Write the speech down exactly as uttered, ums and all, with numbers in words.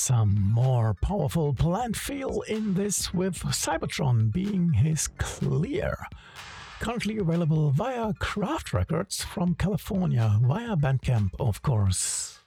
some more powerful plant feel in this with Cybertron being his Clear. Currently available via Craft Records from California, via Bandcamp of course.